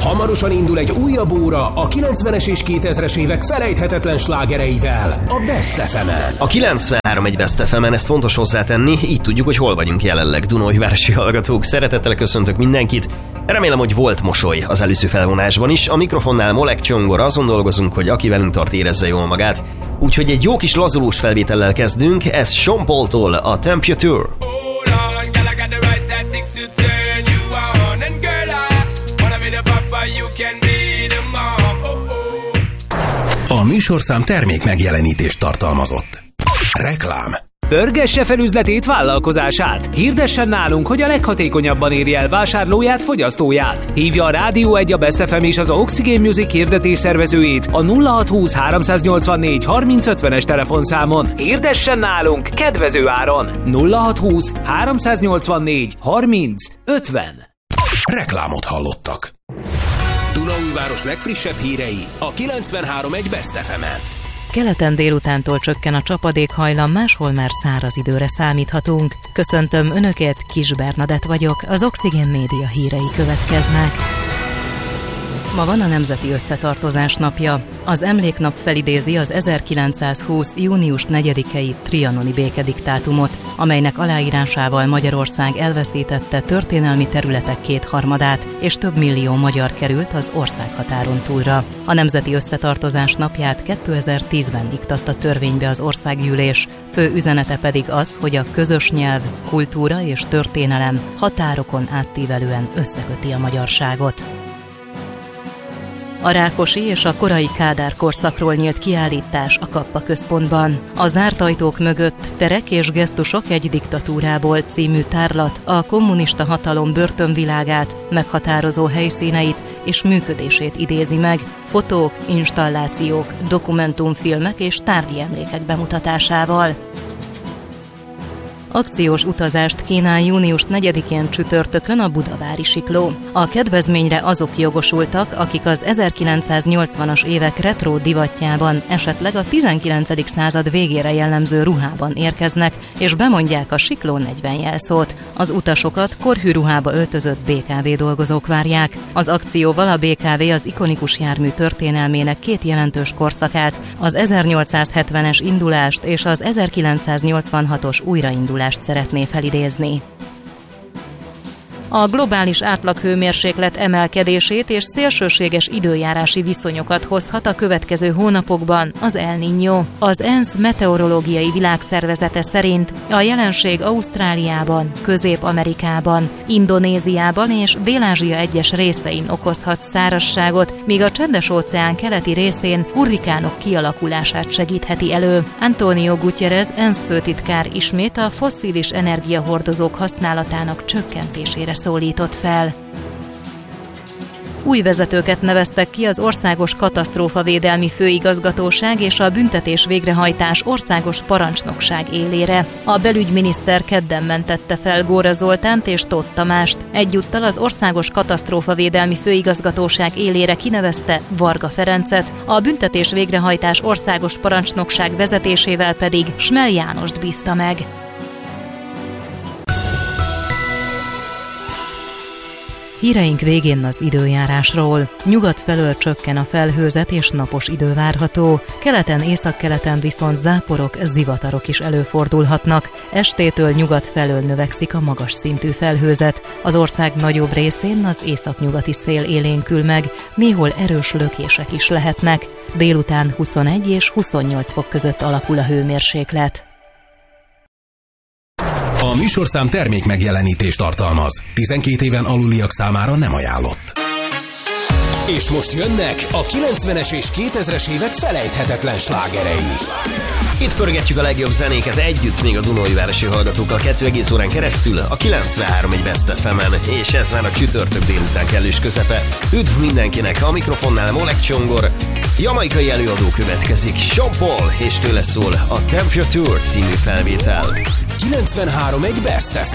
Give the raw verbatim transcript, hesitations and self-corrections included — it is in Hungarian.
Hamarosan indul egy újabb óra a kilencvenes és kétezres évek felejthetetlen slágereivel, a Best ef emen. A kilencvenhárom egy Best ef emen, ezt fontos hozzátenni, így tudjuk, hogy hol vagyunk jelenleg. Dunaújvárosi hallgatók, szeretettel köszöntök mindenkit. Remélem, hogy volt mosoly az előző felvonásban is. A mikrofonnál Molek Csongor, azon dolgozunk, hogy aki velünk tart, érezze jól magát. Úgyhogy egy jó kis lazulós felvétellel kezdünk, ez Sean Paul-tól, a Temperature. A műsorszám termék megjelenítést tartalmazott. Reklám. Pörgesse fel üzletét, vállalkozását. Hirdessen nálunk, hogy a leghatékonyabban érje el vásárlóját, fogyasztóját. Hívja a Rádió egy, a Best ef em és az Oxygen Music hirdetés szervezőjét a nulla hat húsz háromszáznyolcvannégy harminc ötvenes telefonszámon. Hirdessen nálunk kedvező áron. nulla hat húsz háromszáznyolcvannégy harminc ötven. Reklámot hallottak. Dunaújváros legfrissebb hírei a kilencvenhárom egy Best ef emen. Keleten délutántól csökken a csapadékhajlam, máshol már száraz időre számíthatunk. Köszöntöm Önöket, Kis Bernadett vagyok, az Oxygen Média hírei következnek. Ma van a Nemzeti Összetartozás napja. Az emléknap felidézi az ezerkilencszázhúsz. június negyedikei trianoni békediktátumot, amelynek aláírásával Magyarország elveszítette történelmi területek kétharmadát, és több millió magyar került az országhatáron túlra. A Nemzeti Összetartozás napját kétezer-tízben iktatta törvénybe az Országgyűlés, fő üzenete pedig az, hogy a közös nyelv, kultúra és történelem határokon átívelően összeköti a magyarságot. A Rákosi és a korai Kádár korszakról nyílt kiállítás a Kappa központban. A zárt ajtók mögött terek és gesztusok egy diktatúrából című tárlat a kommunista hatalom börtönvilágát, meghatározó helyszíneit és működését idézi meg, fotók, installációk, dokumentumfilmek és tárgyi emlékek bemutatásával. Akciós utazást kínál június negyedikén csütörtökön a Budavári Sikló. A kedvezményre azok jogosultak, akik az ezerkilencszáznyolcvanas évek retro divatjában, esetleg a tizenkilencedik század végére jellemző ruhában érkeznek, és bemondják a Sikló negyven jelszót. Az utasokat korhű ruhába öltözött bé ká vé dolgozók várják. Az akcióval a bé ká vé az ikonikus jármű történelmének két jelentős korszakát, az ezernyolcszázhetvenes indulást és az ezerkilencszáznyolcvanhatos újraindulást szeretné felidézni. A globális átlaghőmérséklet emelkedését és szélsőséges időjárási viszonyokat hozhat a következő hónapokban az El Niño. Az ENSZ meteorológiai világszervezete szerint a jelenség Ausztráliában, Közép-Amerikában, Indonéziában és Dél-Ázsia egyes részein okozhat szárazságot, míg a Csendes-óceán keleti részén hurrikánok kialakulását segítheti elő. Antonio Guterres ENSZ főtitkár ismét a fosszilis energiahordozók használatának csökkentésére szólított fel. Új vezetőket neveztek ki az Országos Katasztrófavédelmi Főigazgatóság és a Büntetés Végrehajtás Országos Parancsnokság élére. A belügyminiszter kedden mentette fel Góra Zoltánt és Tóth Tamást. Egyúttal az Országos Katasztrófavédelmi Főigazgatóság élére kinevezte Varga Ferencet, a Büntetés Végrehajtás Országos Parancsnokság vezetésével pedig Smel Jánost bízta meg. Híreink végén az időjárásról. Nyugat felől csökken a felhőzet és napos idő várható, keleten, északkeleten viszont záporok, zivatarok is előfordulhatnak. Estétől nyugat felől növekszik a magas szintű felhőzet. Az ország nagyobb részén az északnyugati szél élénkül meg, néhol erős lökések is lehetnek. Délután huszonegy és huszonnyolc fok között alakul a hőmérséklet. A műsorszám termék megjelenítést tartalmaz. tizenkét éven aluliak számára nem ajánlott. És most jönnek a kilencvenes és kétezres évek felejthetetlen slágerei. Itt pörgetjük a legjobb zenéket együtt, még a Dunaújvárosi hallgatókkal kettő egész órán keresztül a kilencvenhárom egy Best ef emen, és ez már a csütörtök délután kellős közepe. Üdv mindenkinek, a mikrofonnál Molek Csongor, jamaikai előadó következik, Sean Paul, és tőle szól a Temperature című felvétel. kilencvenhárom egy Best ef